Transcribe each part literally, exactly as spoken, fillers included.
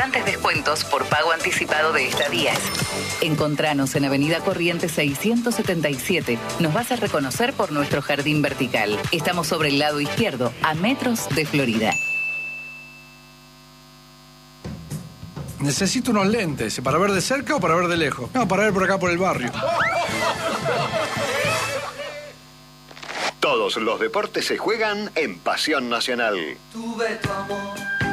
importantes descuentos por pago anticipado de estadías. Encontranos en Avenida Corrientes seiscientos setenta y siete. Nos vas a reconocer por nuestro jardín vertical. Estamos sobre el lado izquierdo, a metros de Florida. Necesito unos lentes, ¿para ver de cerca o para ver de lejos? No, para ver por acá por el barrio. Todos los deportes se juegan en Pasión Nacional. Tuve tu amor,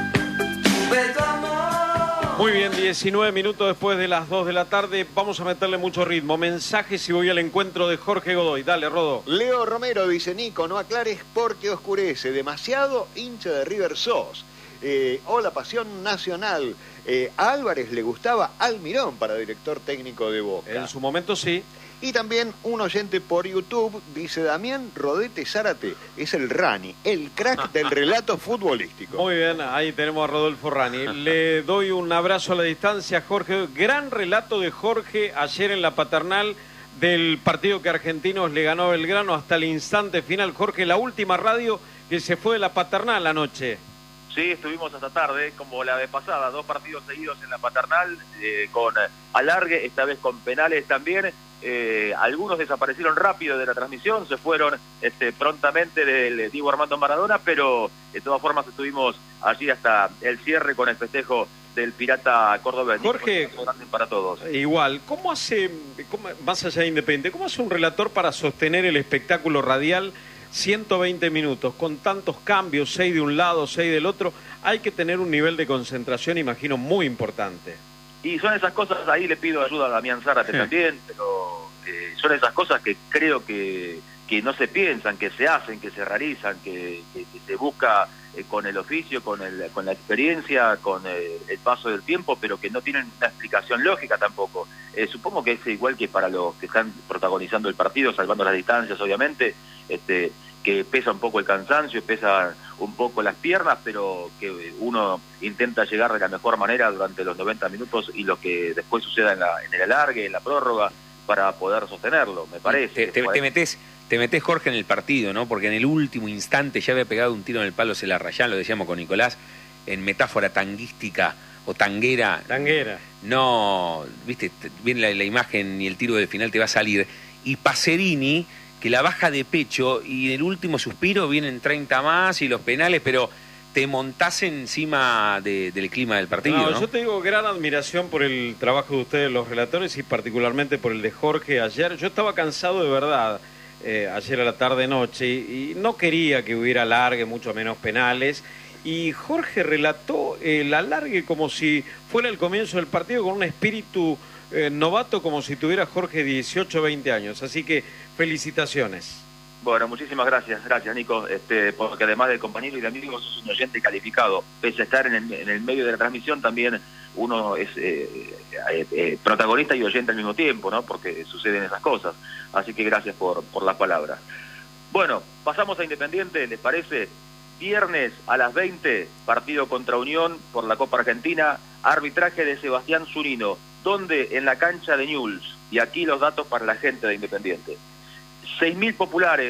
tuve tu amor. Muy bien, diecinueve minutos después de las dos de la tarde. Vamos a meterle mucho ritmo. Mensajes y voy al encuentro de Jorge Godoy. Dale, Rodo. Leo Romero dice: Nico, no aclares porque oscurece. Demasiado hincha de River sos. Eh, hola, Pasión Nacional. Eh, a Álvarez le gustaba Almirón para director técnico de Boca. En su momento sí. Y también un oyente por YouTube dice: Damián Rodete Zárate es el Rani, el crack del relato futbolístico. Muy bien, ahí tenemos a Rodolfo Rani. Le doy un abrazo a la distancia, Jorge. Gran relato de Jorge ayer en la Paternal del partido que Argentinos le ganó a Belgrano hasta el instante final. Jorge, la última radio que se fue de la Paternal anoche. Sí, estuvimos hasta tarde, como la vez pasada, dos partidos seguidos en la Paternal, eh, con alargue, esta vez con penales también. Eh, algunos desaparecieron rápido de la transmisión, se fueron este, prontamente del Diego Armando Maradona, pero de todas formas estuvimos allí hasta el cierre con el festejo del Pirata Córdoba. Jorge, para todos. Igual, ¿cómo hace, cómo, más allá de Independiente, cómo hace un relator para sostener el espectáculo radial ciento veinte minutos, con tantos cambios, seis de un lado, seis del otro? Hay que tener un nivel de concentración, imagino, muy importante. Y son esas cosas, ahí le pido ayuda a Damián Zárate sí. también, pero eh, son esas cosas que creo que, que no se piensan, que se hacen, que se realizan, que, que, que se busca eh, con el oficio, con, el, con la experiencia, con eh, el paso del tiempo, pero que no tienen una explicación lógica tampoco. Eh, supongo que es igual que para los que están protagonizando el partido, salvando las distancias, obviamente, este que pesa un poco el cansancio, pesa un poco las piernas, pero que uno intenta llegar de la mejor manera durante los noventa minutos y lo que después suceda en, la, en el alargue, en la prórroga, para poder sostenerlo, me parece. Te, te, te metés, te metés, Jorge, en el partido, ¿no? Porque en el último instante ya había pegado un tiro en el palo Celarrayán, lo decíamos con Nicolás, en metáfora tanguística o tanguera. Tanguera. No, viste, bien la, la imagen y el tiro del final te va a salir. Y Pacerini, que la baja de pecho y en el último suspiro vienen treinta más y los penales, pero te montás encima de, del clima del partido, ¿no? No, yo te digo gran admiración por el trabajo de ustedes, los relatores, y particularmente por el de Jorge ayer. Yo estaba cansado de verdad eh, ayer a la tarde-noche y, y no quería que hubiera alargue, mucho menos penales. Y Jorge relató el alargue como si fuera el comienzo del partido, con un espíritu eh, novato, como si tuviera Jorge dieciocho, veinte años. Así que felicitaciones. Bueno, muchísimas gracias, gracias Nico, este, porque además de compañero y de amigo sos un oyente calificado. Pese a estar en el, en el medio de la transmisión, también uno es eh, eh, eh, protagonista y oyente al mismo tiempo, ¿no? Porque suceden esas cosas. Así que gracias por, por las palabras. Bueno, pasamos a Independiente, ¿les parece? Viernes a las veinte, partido contra Unión por la Copa Argentina, arbitraje de Sebastián Zunino, donde en la cancha de Newell's. Y aquí los datos para la gente de Independiente. seis mil populares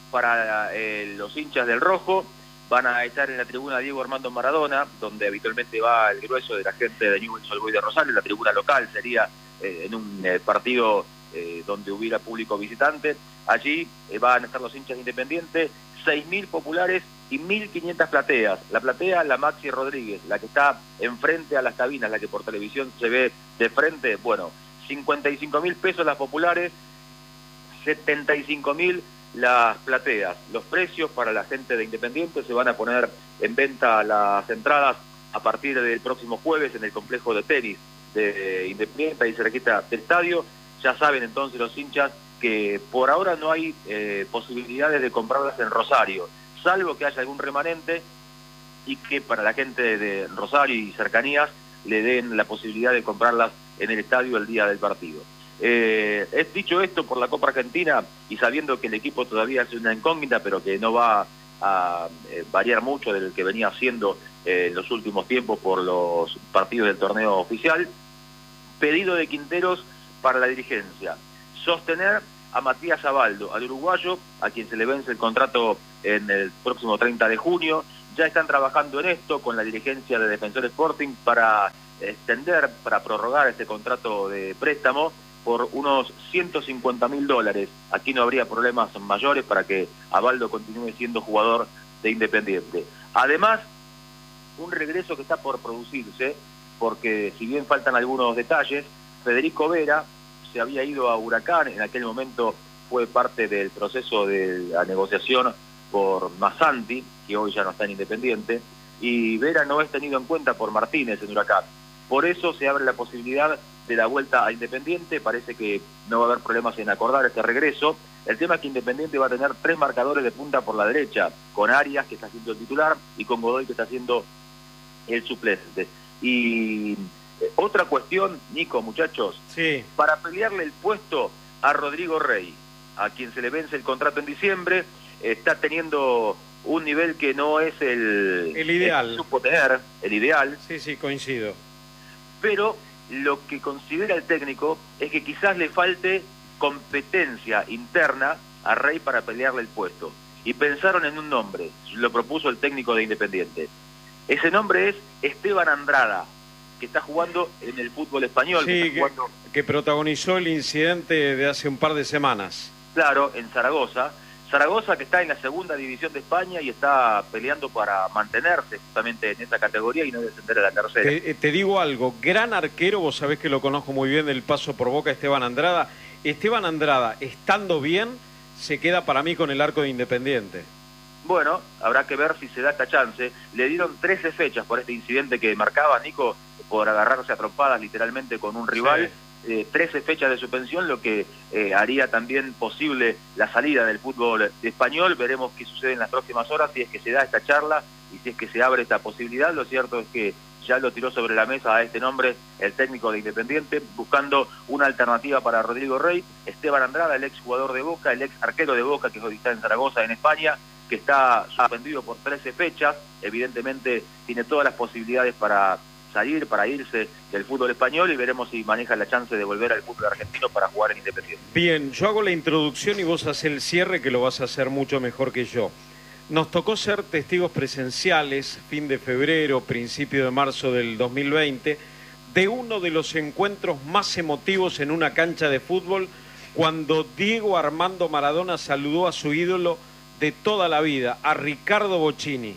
para eh, los hinchas del Rojo, van a estar en la tribuna Diego Armando Maradona, donde habitualmente va el grueso de la gente de Newell's Old Boys de Rosario. La tribuna local sería eh, en un eh, partido eh, donde hubiera público visitante. Allí eh, van a estar los hinchas de Independiente, seis mil populares y mil quinientas plateas. La platea, la Maxi Rodríguez, la que está enfrente a las cabinas, la que por televisión se ve de frente, bueno, cincuenta y cinco mil pesos las populares, setenta y cinco mil las plateas. Los precios para la gente de Independiente: se van a poner en venta las entradas a partir del próximo jueves en el complejo de tenis de Independiente, ahí cerquita del estadio. Ya saben entonces los hinchas que por ahora no hay eh, posibilidades de comprarlas en Rosario, salvo que haya algún remanente y que para la gente de Rosario y cercanías le den la posibilidad de comprarlas en el estadio el día del partido. Eh, es dicho esto por la Copa Argentina y sabiendo que el equipo todavía es una incógnita, pero que no va a eh, variar mucho del que venía haciendo eh, en los últimos tiempos por los partidos del torneo oficial. Pedido de Quinteros para la dirigencia: sostener a Matías Abaldo, al uruguayo, a quien se le vence el contrato en el próximo treinta de junio, ya están trabajando en esto con la dirigencia de Defensor Sporting para extender, para prorrogar este contrato de préstamo por unos ciento cincuenta mil dólares. Aquí no habría problemas mayores para que Avaldo continúe siendo jugador de Independiente. Además, un regreso que está por producirse, porque si bien faltan algunos detalles, Federico Vera se había ido a Huracán, en aquel momento fue parte del proceso de la negociación por Massanti, que hoy ya no está en Independiente, y Vera no es tenido en cuenta por Martínez en Huracán. Por eso se abre la posibilidad de la vuelta a Independiente. Parece que no va a haber problemas en acordar este regreso. El tema es que Independiente va a tener tres marcadores de punta por la derecha, con Arias, que está siendo el titular, y con Godoy, que está siendo el suplente. Y eh, otra cuestión, Nico, muchachos, sí. para pelearle el puesto a Rodrigo Rey, a quien se le vence el contrato en diciembre, está teniendo un nivel que no es el, el ideal. El que supo tener, el ideal. Sí, sí, coincido. Pero lo que considera el técnico es que quizás le falte competencia interna a Rey para pelearle el puesto. Y pensaron en un nombre, lo propuso el técnico de Independiente. Ese nombre es Esteban Andrada, que está jugando en el fútbol español. Sí, que, está que, jugando, que protagonizó el incidente de hace un par de semanas. Claro, en Zaragoza. Zaragoza, que está en la segunda división de España y está peleando para mantenerse justamente en esa categoría y no descender a la tercera. Te, te digo algo, gran arquero, vos sabés que lo conozco muy bien del paso por Boca, Esteban Andrada. Esteban Andrada, estando bien, se queda para mí con el arco de Independiente. Bueno, habrá que ver si se da esta chance. Le dieron trece fechas por este incidente que marcaba, Nico, por agarrarse a trompadas literalmente con un rival. Sí. Eh, trece fechas de suspensión, lo que eh, haría también posible la salida del fútbol español. Veremos qué sucede en las próximas horas, si es que se da esta charla y si es que se abre esta posibilidad. Lo cierto es que ya lo tiró sobre la mesa a este nombre el técnico de Independiente, buscando una alternativa para Rodrigo Rey. Esteban Andrada, el ex jugador de Boca, el ex arquero de Boca, que hoy está en Zaragoza, en España, que está suspendido por trece fechas. Evidentemente tiene todas las posibilidades para salir, para irse del fútbol español, y veremos si maneja la chance de volver al fútbol argentino para jugar en Independiente. Bien, yo hago la introducción y vos haces el cierre, que lo vas a hacer mucho mejor que yo. Nos tocó ser testigos presenciales, fin de febrero, principio de marzo del dos mil veinte, de uno de los encuentros más emotivos en una cancha de fútbol, cuando Diego Armando Maradona saludó a su ídolo de toda la vida, a Ricardo Bocchini.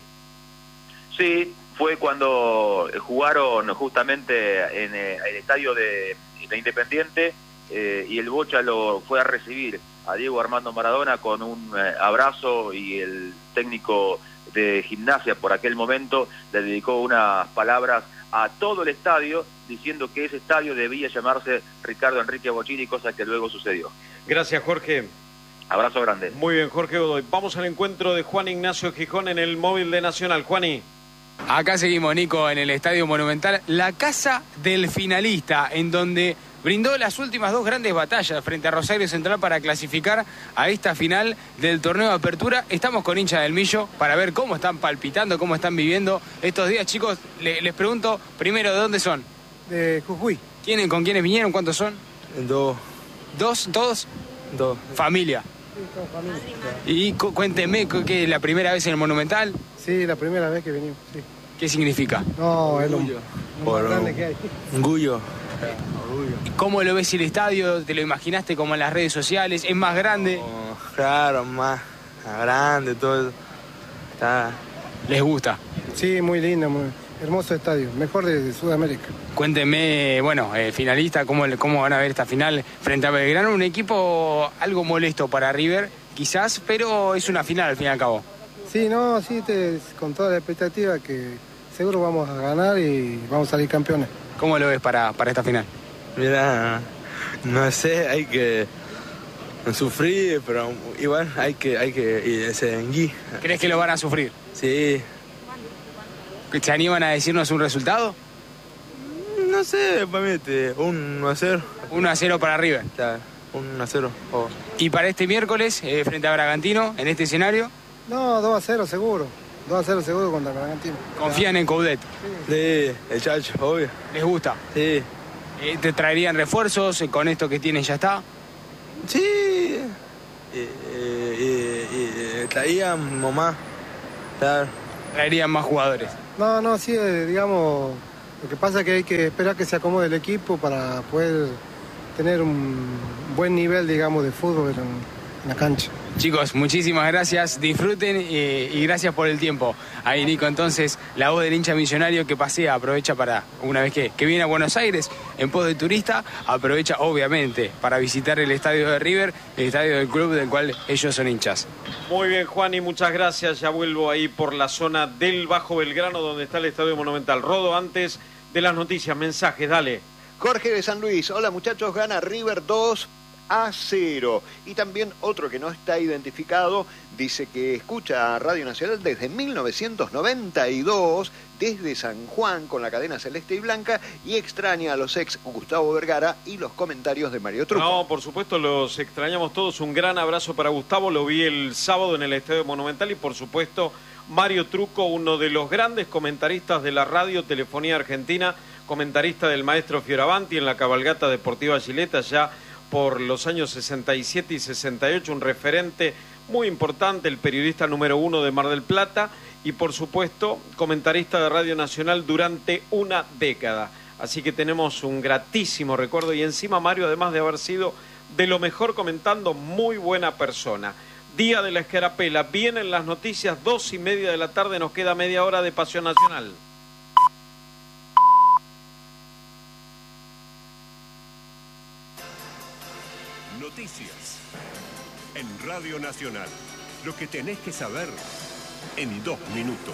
Sí, fue cuando jugaron justamente en eh, el estadio de, de Independiente, eh, y el Bocha lo fue a recibir a Diego Armando Maradona con un eh, abrazo, y el técnico de Gimnasia por aquel momento le dedicó unas palabras a todo el estadio, diciendo que ese estadio debía llamarse Ricardo Enrique Bocchini, cosa que luego sucedió. Gracias, Jorge. Abrazo grande. Muy bien, Jorge Godoy. Vamos al encuentro de Juan Ignacio Gijón en el móvil de Nacional. Juani. Acá seguimos, Nico, en el Estadio Monumental, la casa del finalista, en donde brindó las últimas dos grandes batallas frente a Rosario Central para clasificar a esta final del torneo de apertura. Estamos con hinchas del Millo para ver cómo están palpitando, cómo están viviendo estos días. Chicos, le, les pregunto primero, ¿de dónde son? De Jujuy. ¿Quiénes, ¿Con quiénes vinieron? ¿Cuántos son? Dos. ¿Dos? ¿Todos? Dos. ¿Familia? Sí, todos familia. Y cu cuénteme, ¿qué es la primera vez en el Monumental? Sí, la primera vez que venimos, sí. ¿Qué significa? No, es lo, lo más grande que hay. Orgullo. ¿Cómo lo ves el estadio? ¿Te lo imaginaste como en las redes sociales? ¿Es más grande? Oh, claro, más grande, todo. Está... ¿Les gusta? Sí, muy lindo, muy hermoso estadio, mejor de, de Sudamérica. Cuéntenme, bueno, eh, finalista, ¿cómo, ¿cómo van a ver esta final frente a Belgrano? Un equipo algo molesto para River, quizás, pero es una final al fin y al cabo. Sí, no, sí, te, con toda la expectativa que seguro vamos a ganar y vamos a salir campeones. ¿Cómo lo ves para, para esta final? Mira, no sé, hay que sufrir, pero igual hay que, hay que seguir. ¿Crees que lo van a sufrir? Sí. ¿Se animan a decirnos un resultado? No sé, para mí, uno a cero. uno a cero para River. Claro, uno a cero. Oh. ¿Y para este miércoles, eh, frente a Bragantino, en este escenario? No, dos a cero seguro. dos a cero seguro contra Bragantino. ¿Confían en Coudet? Sí, sí, el Chacho, obvio. ¿Les gusta? Sí. Eh, ¿Te traerían refuerzos? ¿Con esto que tienen ya está? Sí. Y, y, y, y traíamos más. Claro. traerían más jugadores. No, no, sí, eh, digamos, lo que pasa es que hay que esperar que se acomode el equipo para poder tener un buen nivel, digamos, de fútbol en, en la cancha. Chicos, muchísimas gracias, disfruten y, y gracias por el tiempo. Ahí Nico, entonces, la voz del hincha millonario que pasea, aprovecha para, una vez que, que viene a Buenos Aires en pos de turista, aprovecha obviamente para visitar el estadio de River, el estadio del club del cual ellos son hinchas. Muy bien, Juan, y muchas gracias. Ya vuelvo ahí por la zona del Bajo Belgrano, donde está el Estadio Monumental. Rodo, antes de las noticias, mensajes, dale. Jorge de San Luis, hola muchachos, gana River dos a cero. Y también otro que no está identificado, dice que escucha a Radio Nacional desde mil novecientos noventa y dos, desde San Juan, con la cadena celeste y blanca, y extraña a los ex Gustavo Vergara y los comentarios de Mario Truco. No, por supuesto, los extrañamos todos. Un gran abrazo para Gustavo, lo vi el sábado en el Estadio Monumental, y por supuesto Mario Truco, uno de los grandes comentaristas de la radio Telefonía Argentina, comentarista del maestro Fioravanti en la cabalgata deportiva Gileta ya por los años sesenta y siete y sesenta y ocho, un referente muy importante, el periodista número uno de Mar del Plata, y por supuesto comentarista de Radio Nacional durante una década. Así que tenemos un gratísimo recuerdo, y encima Mario, además de haber sido de lo mejor comentando, muy buena persona. Día de la Escarapela, vienen las noticias, dos y media de la tarde, nos queda media hora de Pasión Nacional. Noticias en Radio Nacional. Lo que tenés que saber en dos minutos.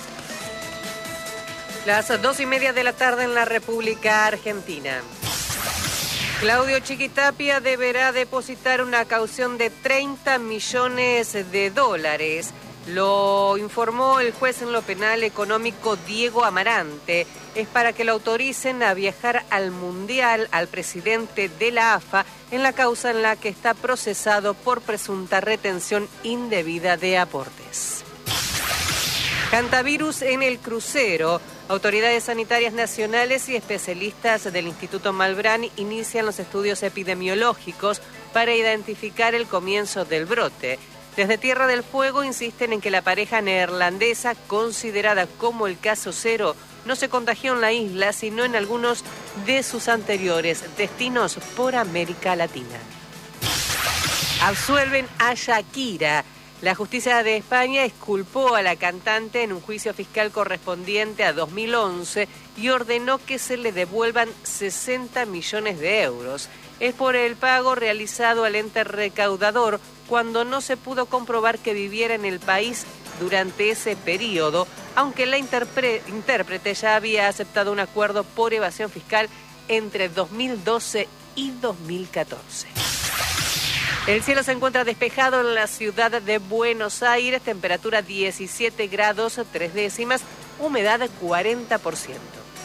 Las dos y media de la tarde en la República Argentina. Claudio Chiquitapia deberá depositar una caución de treinta millones de dólares. Lo informó el juez en lo penal económico Diego Amarante. Es para que lo autoricen a viajar al Mundial al presidente de la A F A en la causa en la que está procesado por presunta retención indebida de aportes. Hantavirus en el crucero. Autoridades sanitarias nacionales y especialistas del Instituto Malbrán inician los estudios epidemiológicos para identificar el comienzo del brote. Desde Tierra del Fuego insisten en que la pareja neerlandesa, considerada como el caso cero, no se contagió en la isla, sino en algunos de sus anteriores destinos por América Latina. Absuelven a Shakira. La justicia de España exculpó a la cantante en un juicio fiscal correspondiente a dos mil once y ordenó que se le devuelvan sesenta millones de euros. Es por el pago realizado al ente recaudador cuando no se pudo comprobar que viviera en el país durante ese periodo, aunque la interpre- intérprete ya había aceptado un acuerdo por evasión fiscal entre dos mil doce y dos mil catorce. El cielo se encuentra despejado en la ciudad de Buenos Aires, temperatura diecisiete grados tres décimas, humedad cuarenta por ciento.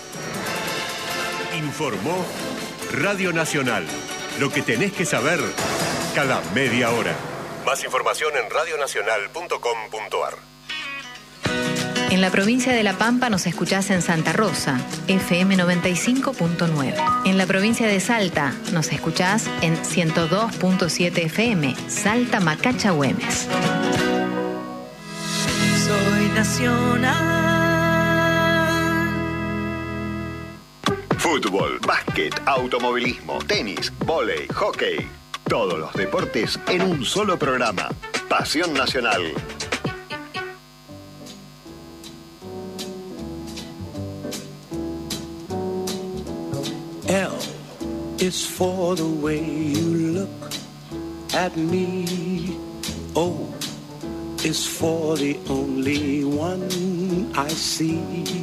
Informó Radio Nacional. Lo que tenés que saber cada media hora. Más información en radio nacional punto com punto a r. En la provincia de La Pampa nos escuchás en Santa Rosa, F M noventa y cinco punto nueve. En la provincia de Salta nos escuchás en ciento dos punto siete F M, Salta Macacha Güemes. Soy nacional. Fútbol, básquet, automovilismo, tenis, vóley, hockey. Todos los deportes en un solo programa. Pasión Nacional. L is for the way you look at me. O is for the only one I see.